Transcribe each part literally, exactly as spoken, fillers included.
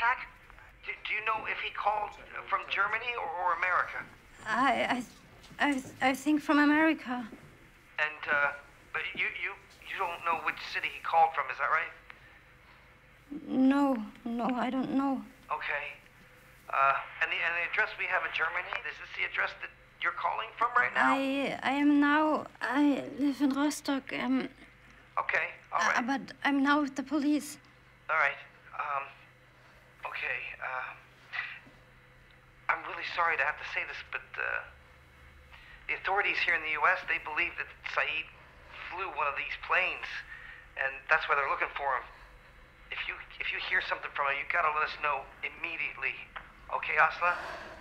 attack? Do, do you know if he called from Germany or, or America? I, I, I, I think from America. And uh, but you, you, you don't know which city he called from, is that right? No, no, I don't know. Okay. Uh, and the and the address we have in Germany, is this the address that you're calling from right now? I, I am now. I live in Rostock. Um. Okay. All right. Uh, but I'm now with the police. All right. Um. Okay. Uh. I'm really sorry to have to say this, but uh, the authorities here in the U S they believe that Saeed flew one of these planes, and that's why they're looking for him. If you if you hear something from him, you gotta let us know immediately. Okay, Asla?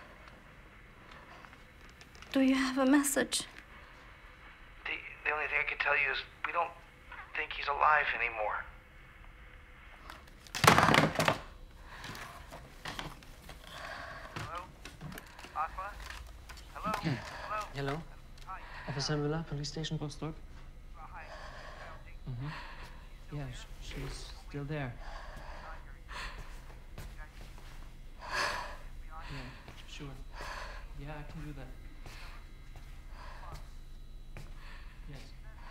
Do you have a message? The the only thing I can tell you is we don't think he's alive anymore. Hello? Asla? Hello? Hello? Hello? Hi. Officer Müller, Police Station Rostock. Hi. Mm-hmm. Yeah, sh she's still there. Yeah, sure. Yeah, I can do that. Yes.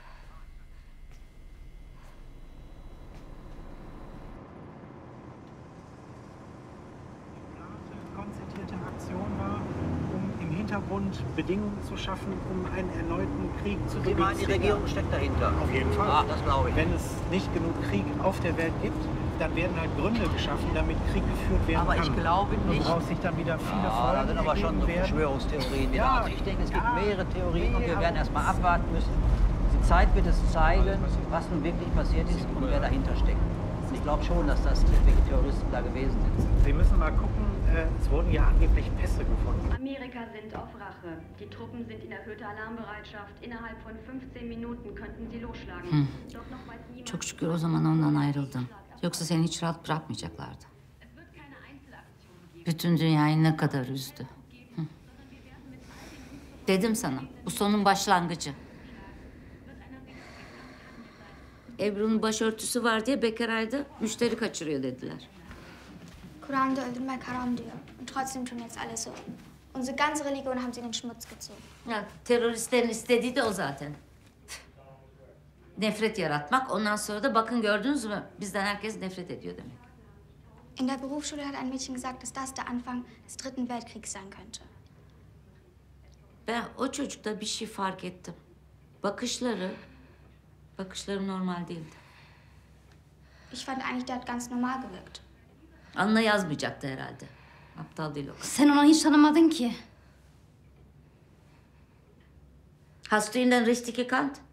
Konzertierte Aktion war, um im Hintergrund Bedingungen zu schaffen, um einen erneuten Krieg zu Sie meinen, die Regierung steckt dahinter? Auf jeden Fall. Ah, das glaube ich. Wenn es nicht genug Krieg auf der Welt gibt, dann werden halt Gründe geschaffen, damit Krieg geführt werden aber kann. ich glaube nicht. Woraus sich dann wieder viele Ah, Folgen da sind aber schon so ergeben werden. Verschwörungstheorien. Ja, Also ich denke, es gibt ja, mehrere Theorien und wir nee, werden aber- erst mal abwarten müssen. Die Zeit wird es zeigen, was nun wirklich passiert ist und wer dahinter steckt. Ich glaube schon, dass das wirklich Terroristen da gewesen sind. Sie müssen mal gucken, äh, es wurden ja angeblich Pässe gefunden. Amerika sind auf Rache. Die Truppen sind in erhöhter Alarmbereitschaft. Innerhalb von fünfzehn Minuten könnten sie losschlagen. Hı. Doch noch weiß niemand. Çok şükür o zaman ondan ayrıldım. Yoksa seni hiç rahat bırakmayacaklardı. Bütün dünyayı ne kadar üzdü. Hı. Dedim sana, bu sonun başlangıcı. Ebru'nun başörtüsü var diye Bekeray'da müşteri kaçırıyor dediler. Kur'an'da öldürmek haram diyor. Und trotzdem tun jetzt alle so. Unsere ganze Religion haben sie in den Schmutz gezogen. Ya, teröristlerin istediği de o zaten. Nefret yaratmak, ondan sonra da bakın gördünüz mü bizden herkes nefret ediyor demek. In der Berufsschule hat ein Mädchen gesagt, dass das der Anfang des Dritten Weltkriegs sein könnte. Ben o çocukta bir şey fark ettim. Bakışları, bakışları normal değildi. Ich fand eigentlich, der hat ganz normal gewirkt. Anla yazmayacaktı herhalde. Aptal değil o kadar. Sen onu hiç tanımadın ki. Hast du ihn denn richtig gekannt?